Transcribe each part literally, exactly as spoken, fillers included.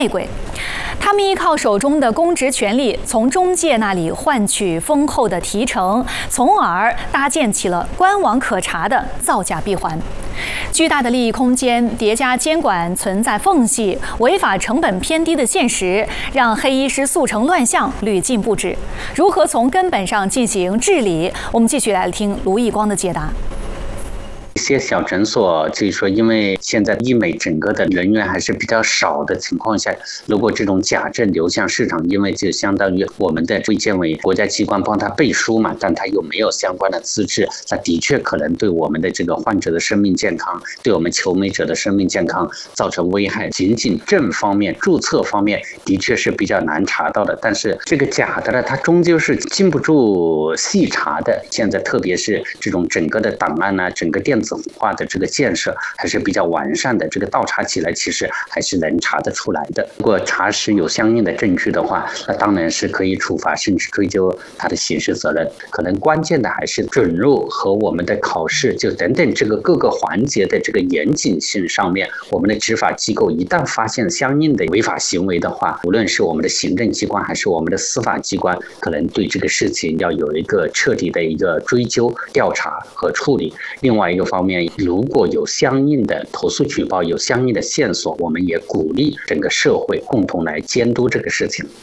内鬼。他们依靠手中的公职权力，从中介那里换取丰厚的提成，从而搭建起了官网可查的造假闭环。巨大的利益空间叠加监管存在缝隙、违法成本偏低的现实，让黑医师速成乱象屡禁不止。如何从根本上进行治理？我们继续来听卢义光的解答。 一些小诊所，就是说，因为现在医美整个的人员还是比较少的情况下，如果这种假证流向市场，因为就相当于我们的卫健委国家机关帮他背书嘛，但他又没有相关的资质，那的确可能对我们的这个患者的生命健康，对我们求美者的生命健康造成危害。仅仅证方面、注册方面，的确是比较难查到的，但是这个假的呢，它终究是经不住细查的。现在特别是这种整个的档案啊，整个电子化的这个建设还是比较完善的，这个倒查起来其实还是能查得出来的。如果查实有相应的证据的话，那当然是可以处罚甚至追究他的刑事责任。可能关键的还是准入和我们的考试就等等这个各个环节的这个严谨性上面，我们的执法机构一旦发现相应的违法行为的话，无论是我们的行政机关还是我们的司法机关，可能对这个事情要有一个彻底的一个追究、调查和处理。另外一个方面，如果有相应的投诉举报，有相应的线索，我们也鼓励整个社会共同来监督这个事情。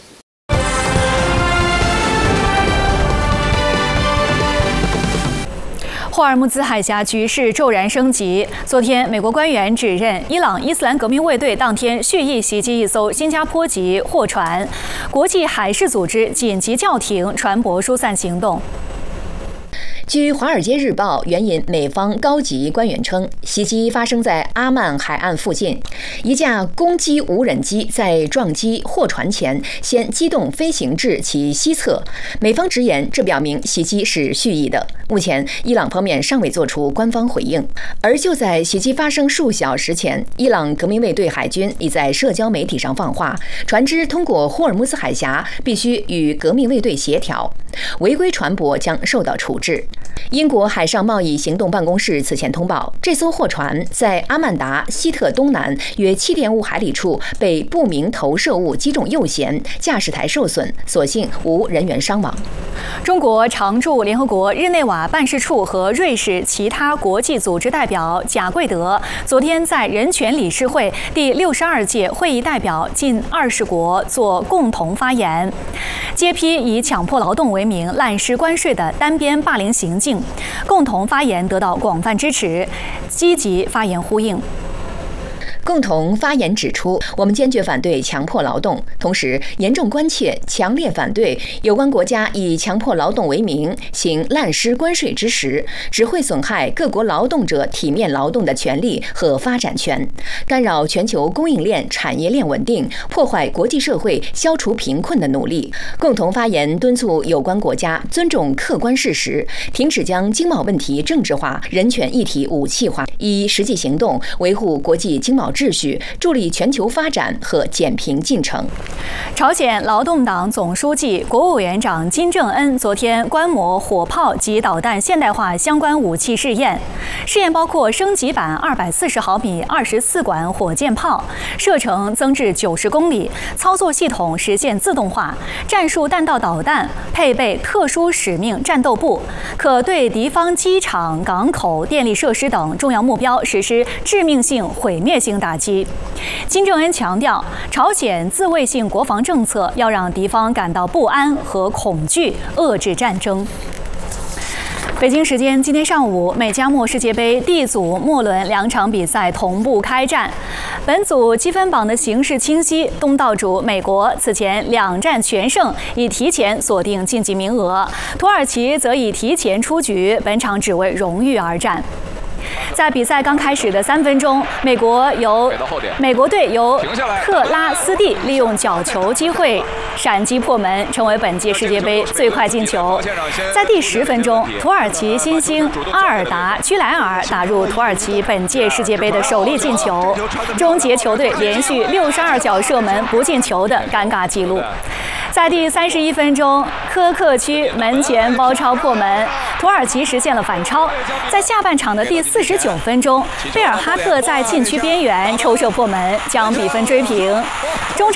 霍尔木兹海峡局势骤然升级。昨天，美国官员指认伊朗伊斯兰革命卫队当天蓄意袭击一艘新加坡籍货船，国际海事组织紧急叫停船舶疏散行动。 据《华尔街日报》援引美方高级官员称，袭击发生在阿曼海岸附近，一架攻击无人机在撞击货船前先机动飞行至其西侧。美方直言，这表明袭击是蓄意的。目前，伊朗方面尚未做出官方回应。而就在袭击发生数小时前，伊朗革命卫队海军已在社交媒体上放话，船只通过霍尔木兹海峡必须与革命卫队协调，违规船舶将受到处置。英国海上贸易行动办公室此前通报，这艘货船在阿曼达西特东南约 七点五海里处被不明投射物击中右舷，驾驶台受损，所幸无人员伤亡。 中国常驻联合国日内瓦办事处和瑞士其他国际组织代表贾贵德昨天在人权理事会第六十二届会议代表近二十国做共同发言，揭批以强迫劳动为名滥施关税的单边霸凌行径。共同发言得到广泛支持，积极发言呼应。 共同发言指出，我们坚决反对强迫劳动，同时严重关切、强烈反对有关国家以强迫劳动为名行滥施关税之时，只会损害各国劳动者体面劳动的权利和发展权，干扰全球供应链、产业链稳定，破坏国际社会消除贫困的努力。共同发言敦促有关国家尊重客观事实，停止将经贸问题政治化、人权议题武器化，以实际行动维护国际经贸秩序，助力全球发展和减贫进程。 朝鲜劳动党总书记、国务委员长金正恩昨天观摩火炮及导弹现代化相关武器试验，试验包括升级版二百四十毫米二十四管火箭炮，射程增至九十公里，操作系统实现自动化，战术弹道导弹配备特殊使命战斗部，可对敌方机场、港口、电力设施等重要目标实施致命性、毁灭性打击。金正恩强调，朝鲜自卫性国防政策要让敌方感到不安和恐惧，遏制战争。北京时间今天上午，美加墨世界杯 D 组末轮两场比赛同步开战。本组积分榜的形势清晰，东道主美国此前两战全胜，已提前锁定晋级名额；土耳其则已提前出局，本场只为荣誉而战。在比赛刚开始的三分钟，美国由美国队由克拉斯蒂利用角球机会闪击破门，成为本届世界杯最快进球。在第十分钟，土耳其新星阿尔达居莱尔打入土耳其本届世界杯的首粒进球，终结球队连续六十二脚射门不进球的尴尬纪录。在第三十一分钟，科克区门前包抄破门，土耳其实现了反超。在下半场的第四十九分钟，贝尔哈特在禁区边缘抽射破门，将比分追平。中场